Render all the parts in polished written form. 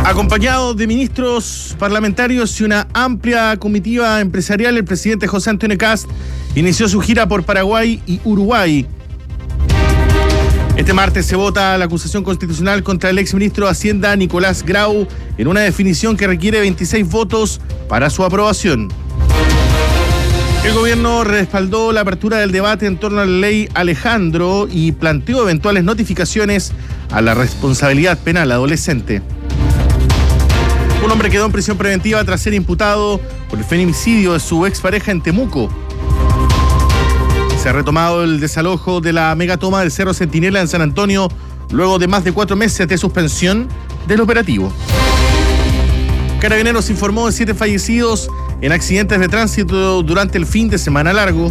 Acompañado de ministros parlamentarios y una amplia comitiva empresarial, el presidente José Antonio Kast inició su gira por Paraguay y Uruguay. Este martes se vota la acusación constitucional contra el exministro de Hacienda Nicolás Grau en una definición que requiere 26 votos para su aprobación. El gobierno respaldó la apertura del debate en torno a la ley Alejandro y planteó eventuales notificaciones a la responsabilidad penal adolescente. Un hombre quedó en prisión preventiva tras ser imputado por el feminicidio de su expareja en Temuco. Se ha retomado el desalojo de la megatoma del Cerro Centinela en San Antonio luego de más de 4 meses de suspensión del operativo. Carabineros informó de 7 fallecidos en accidentes de tránsito durante el fin de semana largo.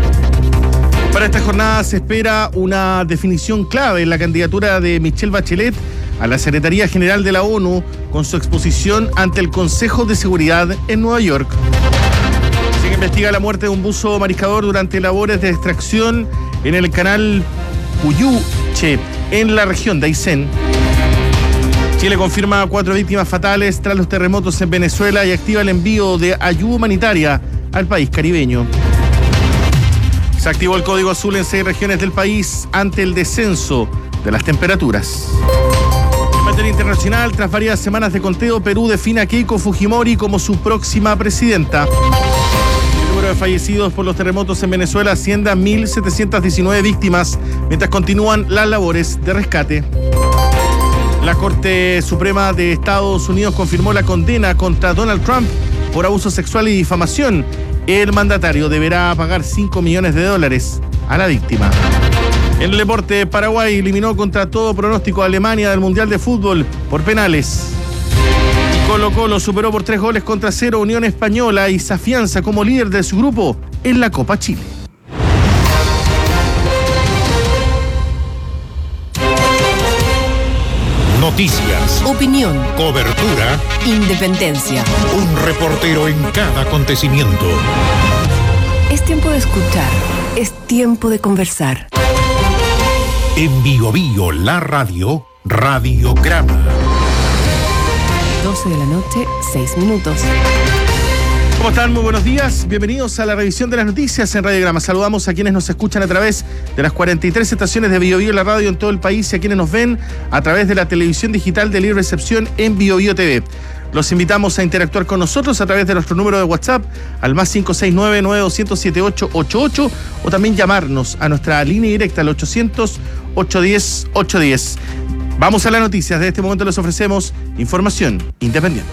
Para esta jornada se espera una definición clave en la candidatura de Michelle Bachelet a la Secretaría General de la ONU con su exposición ante el Consejo de Seguridad en Nueva York. Se investiga la muerte de un buzo mariscador durante labores de extracción en el canal Puyuche, en la región de Aysén. Chile confirma 4 víctimas fatales tras los terremotos en Venezuela y activa el envío de ayuda humanitaria al país caribeño. Se activó el código azul en 6 regiones del país ante el descenso de las temperaturas. En materia internacional, tras varias semanas de conteo, Perú define a Keiko Fujimori como su próxima presidenta. El número de fallecidos por los terremotos en Venezuela asciende a 1.719 víctimas, mientras continúan las labores de rescate. La Corte Suprema de Estados Unidos confirmó la condena contra Donald Trump por abuso sexual y difamación. El mandatario deberá pagar $5 millones a la víctima. En el deporte, Paraguay eliminó contra todo pronóstico a Alemania del Mundial de Fútbol por penales. Colo-Colo superó por 3-0 Unión Española y se afianza como líder de su grupo en la Copa Chile. Noticias, opinión, cobertura, independencia. Un reportero en cada acontecimiento. Es tiempo de escuchar, es tiempo de conversar. En Bio Bio, la radio, Radiograma. 12 de la noche, 6 minutos. ¿Cómo están? Muy buenos días. Bienvenidos a la revisión de las noticias en Radiograma. Saludamos a quienes nos escuchan a través de las 43 estaciones de Bio Bio, la radio en todo el país, y a quienes nos ven a través de la televisión digital de libre recepción en Bio Bio TV. Los invitamos a interactuar con nosotros a través de nuestro número de WhatsApp al más 569-9200-7888 o también llamarnos a nuestra línea directa al 800-810-810. Vamos a las noticias. De este momento les ofrecemos información independiente.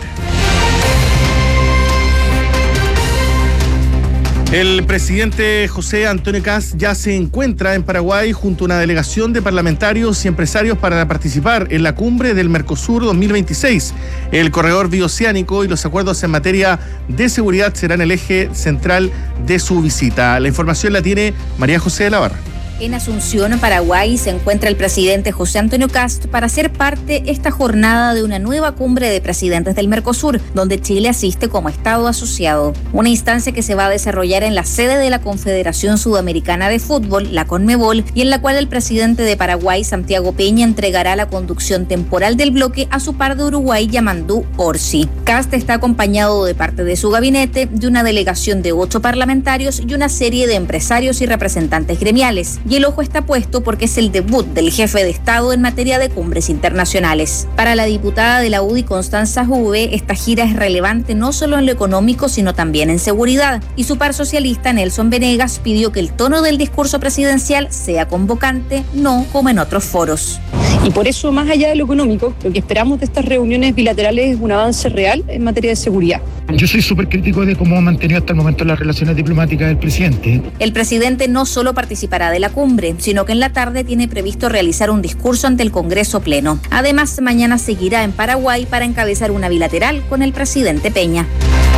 El presidente José Antonio Kast ya se encuentra en Paraguay junto a una delegación de parlamentarios y empresarios para participar en la cumbre del Mercosur 2026. El corredor bioceánico y los acuerdos en materia de seguridad serán el eje central de su visita. La información la tiene María José de la Barra. En Asunción, Paraguay, se encuentra el presidente José Antonio Kast para ser parte esta jornada de una nueva cumbre de presidentes del Mercosur, donde Chile asiste como Estado asociado. Una instancia que se va a desarrollar en la sede de la Confederación Sudamericana de Fútbol, la CONMEBOL, y en la cual el presidente de Paraguay, Santiago Peña, entregará la conducción temporal del bloque a su par de Uruguay, Yamandú Orsi. Kast está acompañado de parte de su gabinete, de una delegación de 8 parlamentarios y una serie de empresarios y representantes gremiales. Y el ojo está puesto porque es el debut del jefe de Estado en materia de cumbres internacionales. Para la diputada de la UDI, Constanza Juve, esta gira es relevante no solo en lo económico, sino también en seguridad. Y su par socialista, Nelson Venegas, pidió que el tono del discurso presidencial sea convocante, no como en otros foros. Y por eso, más allá de lo económico, lo que esperamos de estas reuniones bilaterales es un avance real en materia de seguridad. Yo soy súper crítico de cómo ha mantenido hasta el momento las relaciones diplomáticas del presidente. El presidente no solo participará de la cumbre, sino que en la tarde tiene previsto realizar un discurso ante el Congreso Pleno. Además, mañana seguirá en Paraguay para encabezar una bilateral con el presidente Peña.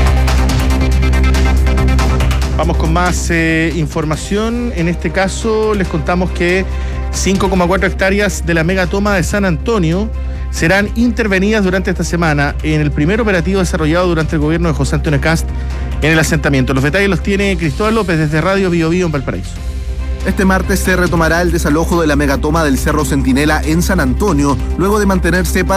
Vamos con más información. En este caso, les contamos que 5,4 hectáreas de la megatoma de San Antonio serán intervenidas durante esta semana en el primer operativo desarrollado durante el gobierno de José Antonio Kast en el asentamiento. Los detalles los tiene Cristóbal López desde Radio Bio Bio en Valparaíso. Este martes se retomará el desalojo de la megatoma del Cerro Centinela en San Antonio, luego de mantenerse